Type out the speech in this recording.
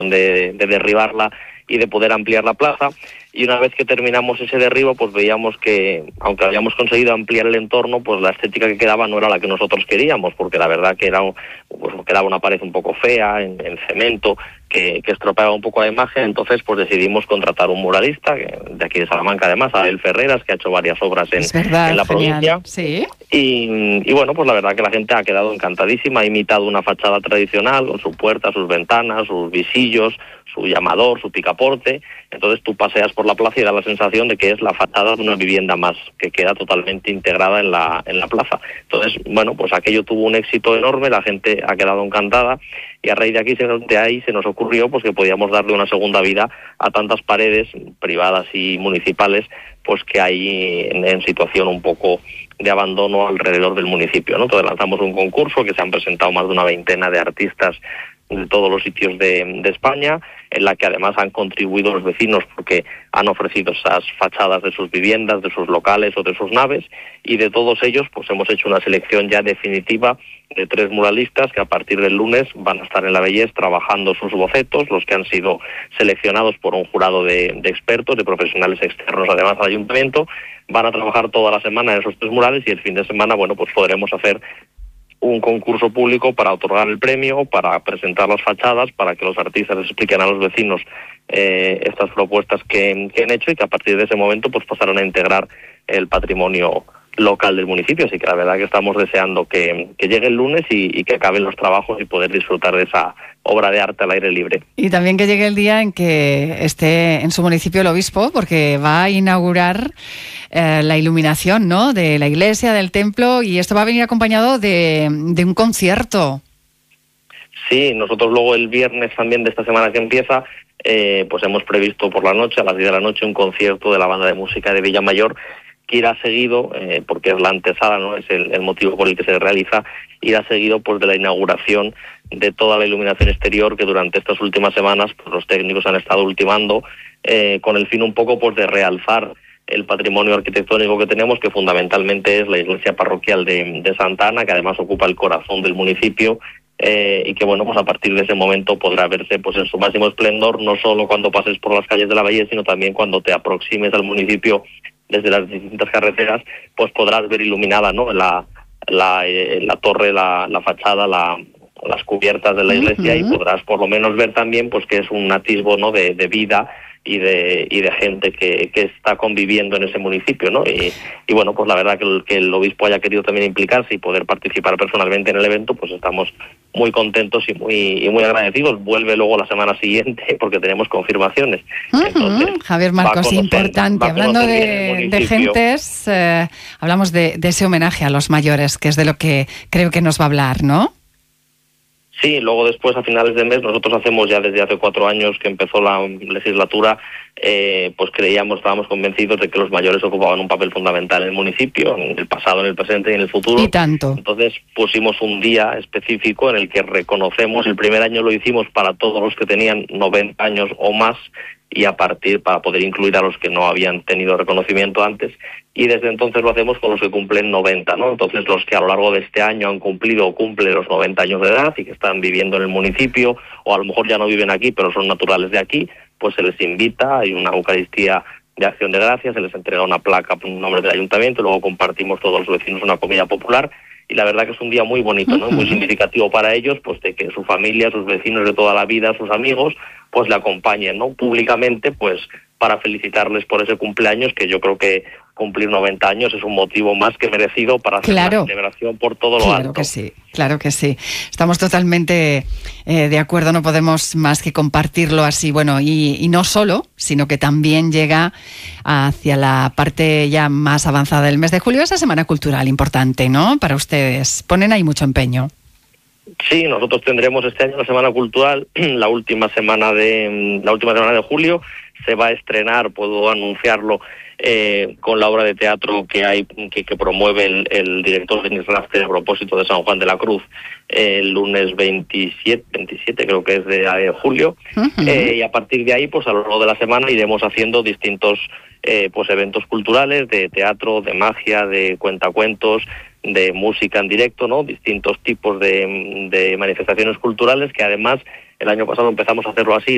de derribarla y de poder ampliar la plaza. Y una vez que terminamos ese derribo, pues veíamos que, aunque habíamos conseguido ampliar el entorno, pues la estética que quedaba no era la que nosotros queríamos, porque la verdad que pues quedaba una pared un poco fea, en cemento, que estropeaba un poco la imagen. Entonces pues decidimos contratar un muralista, de aquí de Salamanca además, Abel Ferreras, que ha hecho varias obras en la provincia. Sí. Y bueno, pues la verdad que la gente ha quedado encantadísima, ha imitado una fachada tradicional, con su puerta, sus ventanas, sus visillos, su llamador, su picaporte. Entonces tú paseas por la plaza y da la sensación de que es la fachada de una vivienda más, que queda totalmente integrada en la plaza. Entonces, bueno, pues aquello tuvo un éxito enorme, la gente ha quedado encantada, y a raíz de ahí se nos ocurrió pues que podíamos darle una segunda vida a tantas paredes privadas y municipales pues que hay en situación un poco de abandono alrededor del municipio, ¿no? Entonces lanzamos un concurso que se han presentado más de una veintena de artistas de todos los sitios de España, en la que además han contribuido los vecinos porque han ofrecido esas fachadas de sus viviendas, de sus locales o de sus naves, y de todos ellos pues hemos hecho una selección ya definitiva de 3 muralistas que a partir del lunes van a estar en la Bellés trabajando sus bocetos, los que han sido seleccionados por un jurado de expertos, de profesionales externos además al ayuntamiento. Van a trabajar toda la semana en esos 3 murales, y el fin de semana, bueno, pues podremos hacer un concurso público para otorgar el premio, para presentar las fachadas, para que los artistas les expliquen a los vecinos estas propuestas que han hecho, y que a partir de ese momento pues pasarán a integrar el patrimonio local del municipio. Así que la verdad que estamos deseando que llegue el lunes y que acaben los trabajos y poder disfrutar de esa obra de arte al aire libre. Y también que llegue el día en que esté en su municipio el obispo, porque va a inaugurar la iluminación, ¿no?, de la iglesia, del templo, y esto va a venir acompañado de un concierto. Sí, nosotros luego el viernes también de esta semana que empieza, pues hemos previsto por la noche, a las 10 de la noche, un concierto de la banda de música de Villamayor, que irá seguido, porque es la antesala, ¿no?, es el motivo por el que se realiza, irá seguido pues de la inauguración de toda la iluminación exterior que durante estas últimas semanas pues los técnicos han estado ultimando, con el fin un poco pues de realzar el patrimonio arquitectónico que tenemos, que fundamentalmente es la iglesia parroquial de Santa Ana, que además ocupa el corazón del municipio, y que bueno, pues a partir de ese momento podrá verse pues en su máximo esplendor, no solo cuando pases por las calles de la Bellés, sino también cuando te aproximes al municipio desde las distintas carreteras, pues podrás ver iluminada, ¿no?, la torre, la fachada, las cubiertas de la iglesia, y podrás por lo menos ver también pues que es un atisbo, ¿no?, de vida y de gente que está conviviendo en ese municipio, ¿no? Y bueno, pues la verdad que el obispo haya querido también implicarse y poder participar personalmente en el evento, pues estamos muy contentos y muy agradecidos. Vuelve luego la semana siguiente porque tenemos confirmaciones. Entonces, Javier Marcos, importante. Hablando de gentes, hablamos de ese homenaje a los mayores, que es de lo que creo que nos va a hablar, ¿no? Sí, luego después a finales de mes nosotros hacemos ya desde hace 4 años que empezó la legislatura, pues estábamos convencidos de que los mayores ocupaban un papel fundamental en el municipio, en el pasado, en el presente y en el futuro. Y tanto. Entonces pusimos un día específico en el que reconocemos, el primer año lo hicimos para todos los que tenían 90 años o más, y a partir para poder incluir a los que no habían tenido reconocimiento antes, y desde entonces lo hacemos con los que cumplen 90, ¿no? Entonces los que a lo largo de este año han cumplido o cumplen los 90 años de edad y que están viviendo en el municipio, o a lo mejor ya no viven aquí pero son naturales de aquí, pues se les invita, hay una Eucaristía de Acción de Gracias, se les entrega una placa por un nombre del ayuntamiento, luego compartimos todos los vecinos una comida popular, y la verdad que es un día muy bonito, ¿no? Muy significativo para ellos, pues de que su familia, sus vecinos de toda la vida, sus amigos, pues le acompañen, ¿no?, públicamente, pues para felicitarles por ese cumpleaños, que yo creo que cumplir 90 años es un motivo más que merecido para hacer una celebración por todo lo alto. Claro que sí. Estamos totalmente de acuerdo, no podemos más que compartirlo así. Bueno, y no solo, sino que también llega hacia la parte ya más avanzada del mes de julio, esa semana cultural importante, ¿no?, para ustedes. Ponen ahí mucho empeño. Sí, nosotros tendremos este año la Semana Cultural, la última semana de julio. Se va a estrenar, puedo anunciarlo, con la obra de teatro que promueve el director Denis Rafter a propósito de San Juan de la Cruz, el lunes 27 creo que es de julio, y a partir de ahí, pues a lo largo de la semana iremos haciendo distintos pues eventos culturales, de teatro, de magia, de cuentacuentos, de música en directo, ¿no?, distintos tipos de manifestaciones culturales, que además el año pasado empezamos a hacerlo así,